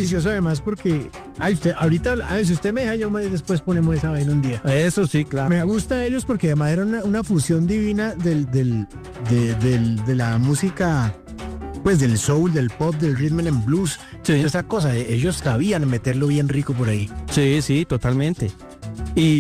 delicioso además porque, si usted me deja, después ponemos esa vaina un día. Eso sí, claro. Me gusta de ellos porque además era una fusión divina de la música, pues del soul, del pop, del rhythm and blues, Sí. esa cosa, ellos sabían meterlo bien rico por ahí. Sí, sí, totalmente. Y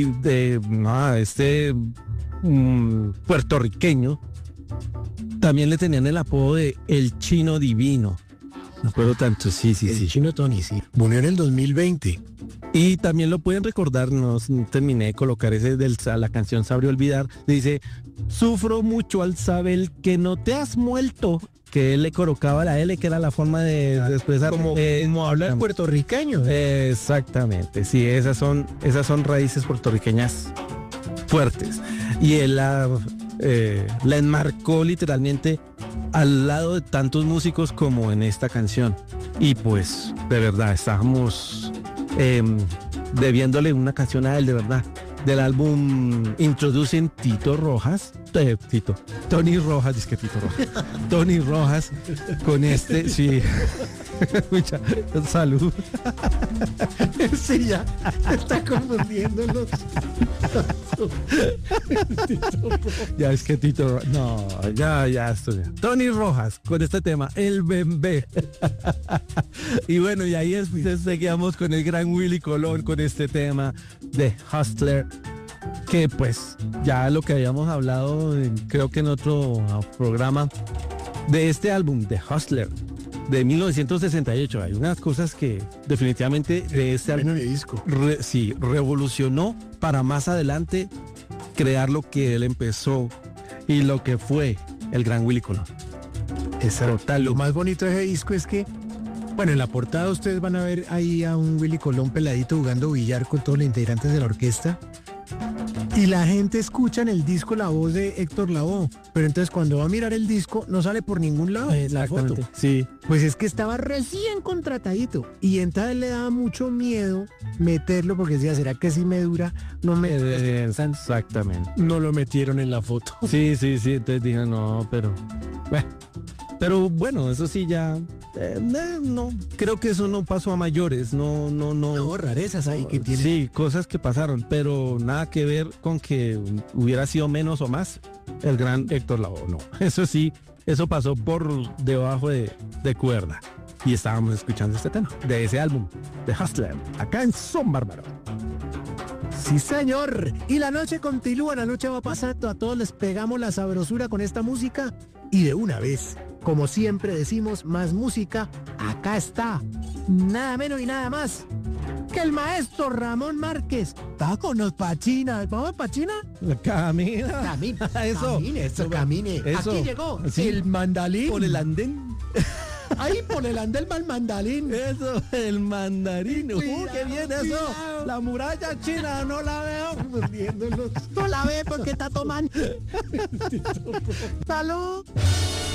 puertorriqueño también le tenían el apodo de El Chino Divino. Me acuerdo tanto, sí. El Chino Tony, sí. Murió en el 2020. Y también lo pueden recordar, no terminé de colocar ese la canción Sabré Olvidar. Dice, sufro mucho al saber que no te has muerto. Que él le colocaba la L, que era la forma de expresar. Como habla el puertorriqueño. Exactamente, sí, esas son raíces puertorriqueñas fuertes. Y él la enmarcó literalmente al lado de tantos músicos como en esta canción. Y pues, de verdad, estábamos debiéndole una canción a él, de verdad. Del álbum Introducing Tito Rojas, Tony Rojas, dice que Tito Rojas, Tony Rojas, con sí, salud. Sí, ya está confundiendo los. Ya es que Tito, no, ya estoy. Tony Rojas, con este tema, El Bembé. Y bueno, y ahí seguíamos con el gran Willy Colón, con este tema de Hustler, que pues ya lo que habíamos hablado, creo que en otro programa, de este álbum, de Hustler, de 1968. Hay unas cosas que definitivamente de este álbum disco. Revolucionó para más adelante crear lo que él empezó y lo que fue el gran Willy Colón. Exacto. Lo más bonito de ese disco es que, bueno, en la portada ustedes van a ver ahí a un Willy Colón peladito jugando billar con todos los integrantes de la orquesta. Y la gente escucha en el disco la voz de Héctor Lavoe, pero entonces cuando va a mirar el disco no sale por ningún lado la foto. Sí. Pues es que estaba recién contratadito y entonces le daba mucho miedo meterlo porque decía, ¿será que sí me dura? No me... Exactamente. No lo metieron en la foto. Sí, entonces dije, no, pero... Pero bueno, eso sí ya... no, creo que eso no pasó a mayores, no. No, rarezas ahí que tiene. Sí, cosas que pasaron, pero nada que ver con que hubiera sido menos o más el gran Héctor Lavoe, no. Eso sí, eso pasó por debajo de cuerda. Y estábamos escuchando este tema, de ese álbum, de Hustler, acá en Son Bárbaro. Sí, señor. Y la noche continúa, la noche va pasando, a todos les pegamos la sabrosura con esta música y de una vez, como siempre decimos, más música, acá está, nada menos y nada más que el maestro Ramón Márquez. Está con los pachinas. ¿Vamos a Pachina? Camina. Camina. Eso. Camine. Eso. Aquí llegó Sí. el mandalín. Por el andén. Ahí por el andén mal mandalín. Eso, el mandarín. Cuidado, ¡Qué bien eso! cuidado. La muralla china, no la veo. No la ve porque está tomando. ¡Salud!